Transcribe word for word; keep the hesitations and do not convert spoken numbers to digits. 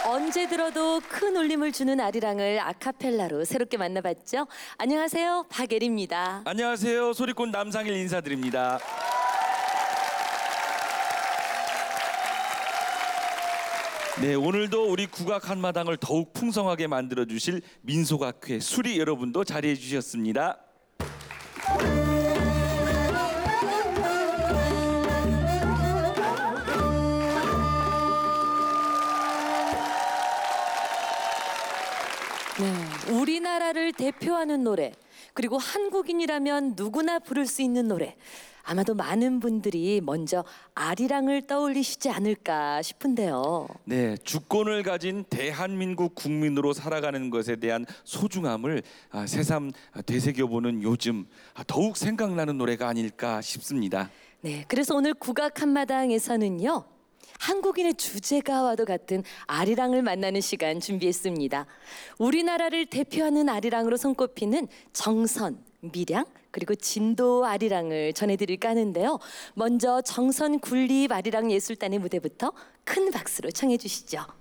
언제 들어도 큰 울림을 주는 아리랑을 아카펠라로 새롭게 만나봤죠. 안녕하세요, 박예리입니다. 안녕하세요, 소리꾼 남상일 인사드립니다. 네, 오늘도 우리 국악 한마당을 더욱 풍성하게 만들어 주실 민속악회 수리 여러분도 자리해 주셨습니다. 네, 우리나라를 대표하는 노래, 그리고 한국인이라면 누구나 부를 수 있는 노래. 아마도 많은 분들이 먼저 아리랑을 떠올리시지 않을까 싶은데요. 네, 주권을 가진 대한민국 국민으로 살아가는 것에 대한 소중함을 새삼 되새겨보는 요즘 더욱 생각나는 노래가 아닐까 싶습니다. 네, 그래서 오늘 국악 한마당에서는요, 한국인의 주제가와도 같은 아리랑을 만나는 시간 준비했습니다. 우리나라를 대표하는 아리랑으로 손꼽히는 정선, 밀양, 그리고 진도 아리랑을 전해드릴까 하는데요. 먼저 정선 군립 아리랑 예술단의 무대부터 큰 박수로 청해 주시죠.